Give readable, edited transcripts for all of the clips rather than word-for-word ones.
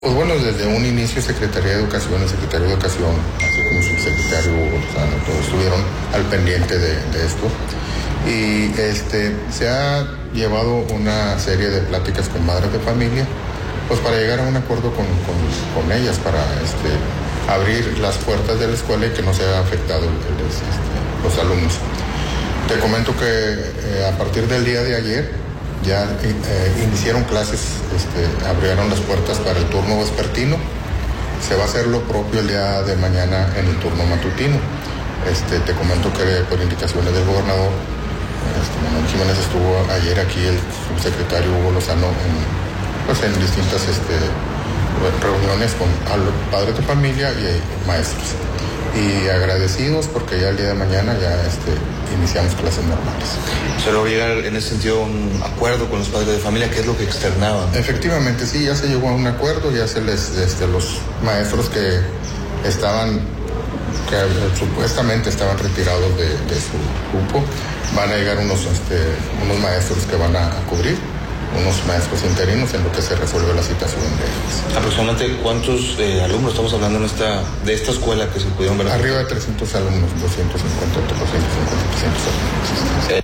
Pues bueno, desde un inicio Secretaría de Educación, el Secretario de Educación, así como Subsecretario Lozano, todos estuvieron al pendiente de esto. Y se ha llevado una serie de pláticas con madres de familia, pues para llegar a un acuerdo con ellas, para abrir las puertas de la escuela y que no se haya afectado los alumnos. Te comento que a partir del día de ayer ya iniciaron clases, abrieron las puertas para el turno vespertino. Se va a hacer lo propio el día de mañana en el turno matutino. Te comento que por indicaciones del gobernador, Manuel Jiménez, estuvo ayer aquí el subsecretario Hugo Lozano en distintas reuniones con padres de familia y maestros. Y agradecidos porque ya el día de mañana ya iniciamos clases normales. ¿Se logró llegar en ese sentido a un acuerdo con los padres de familia? ¿Qué es lo que externaban? Efectivamente, sí, ya se llegó a un acuerdo, ya se les, los maestros que supuestamente estaban retirados de su grupo, van a llegar unos maestros que van a cubrir, unos maestros interinos en lo que se resuelve la situación de ellos. ¿Aproximadamente cuántos alumnos estamos hablando de esta escuela que se pudieron ver? Arriba de 300 alumnos, 250, 300 alumnos.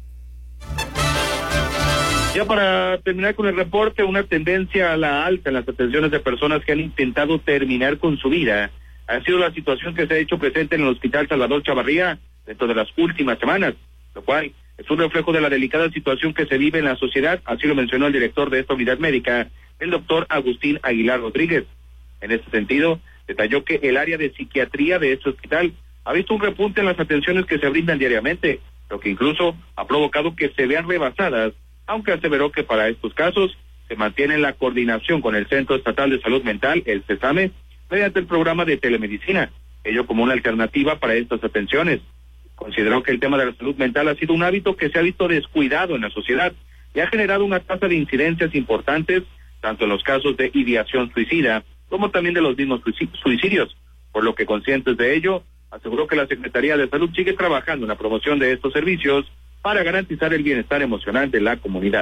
Ya para terminar con el reporte, una tendencia a la alta en las atenciones de personas que han intentado terminar con su vida ha sido la situación que se ha hecho presente en el Hospital Salvador Chavarría dentro de las últimas semanas, lo cual es un reflejo de la delicada situación que se vive en la sociedad, así lo mencionó el director de esta unidad médica, el doctor Agustín Aguilar Rodríguez. En este sentido, detalló que el área de psiquiatría de este hospital ha visto un repunte en las atenciones que se brindan diariamente, lo que incluso ha provocado que se vean rebasadas, aunque aseveró que para estos casos se mantiene la coordinación con el Centro Estatal de Salud Mental, el CESAME, mediante el programa de telemedicina, ello como una alternativa para estas atenciones. Consideró que el tema de la salud mental ha sido un hábito que se ha visto descuidado en la sociedad y ha generado una tasa de incidencias importantes, tanto en los casos de ideación suicida, como también de los mismos suicidios, por lo que conscientes de ello, aseguró que la Secretaría de Salud sigue trabajando en la promoción de estos servicios para garantizar el bienestar emocional de la comunidad.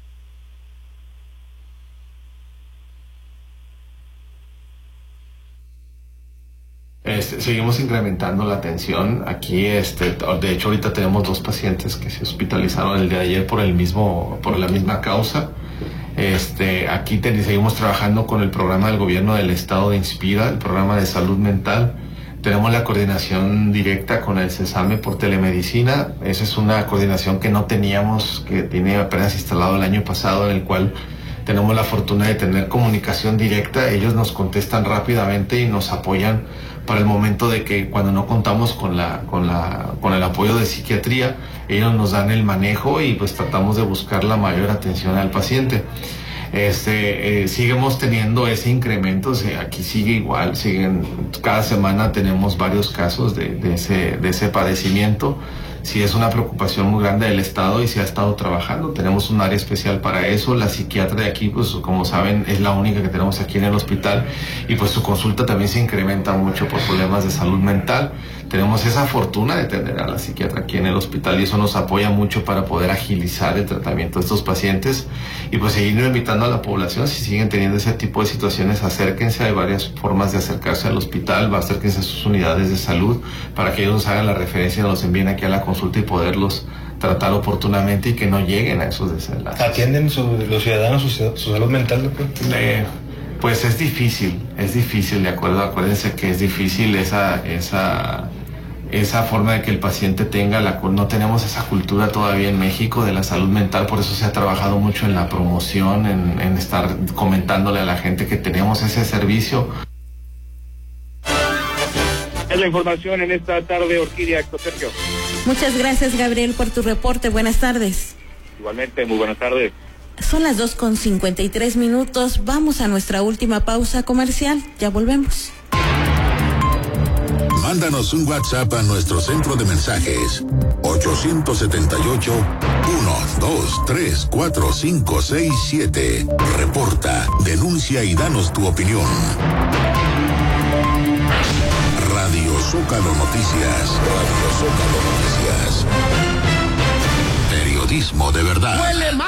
Seguimos incrementando la atención. Aquí, de hecho, ahorita tenemos 2 pacientes que se hospitalizaron el día de ayer por la misma causa. Aquí seguimos trabajando con el programa del gobierno del estado de Inspira, el programa de salud mental. Tenemos la coordinación directa con el CESAME por telemedicina. Esa es una coordinación que no teníamos, que tiene apenas instalado el año pasado, en el cual tenemos la fortuna de tener comunicación directa. Ellos nos contestan rápidamente y nos apoyan para el momento de que cuando no contamos con el apoyo de psiquiatría, ellos nos dan el manejo y pues tratamos de buscar la mayor atención al paciente. Seguimos teniendo ese incremento, aquí sigue igual, cada semana tenemos varios casos de ese padecimiento. Sí, es una preocupación muy grande del Estado y se ha estado trabajando. Tenemos un área especial para eso. La psiquiatra de aquí, pues como saben, es la única que tenemos aquí en el hospital y pues su consulta también se incrementa mucho por problemas de salud mental. Tenemos esa fortuna de tener a la psiquiatra aquí en el hospital y eso nos apoya mucho para poder agilizar el tratamiento de estos pacientes y pues seguir invitando a la población. Si siguen teniendo ese tipo de situaciones, acérquense. Hay varias formas de acercarse al hospital, acérquense a sus unidades de salud para que ellos nos hagan la referencia y nos envíen aquí a la consulta y poderlos tratar oportunamente y que no lleguen a esos desenlaces. ¿Atienden los ciudadanos su salud mental, doctor? Pues es difícil, de acuerdo. Acuérdense que es difícil esa forma de que el paciente tenga no tenemos esa cultura todavía en México de la salud mental, por eso se ha trabajado mucho en la promoción, en estar comentándole a la gente que tenemos ese servicio. Es la información en esta tarde, Orquídea Sergio. Muchas gracias, Gabriel, por tu reporte. Buenas tardes. Igualmente, muy buenas tardes. Son las 2:53. Vamos a nuestra última pausa comercial. Ya volvemos. Mándanos un WhatsApp a nuestro centro de mensajes 878-123-4567. Reporta, denuncia y danos tu opinión. Radio Zócalo Noticias. Periodismo de verdad.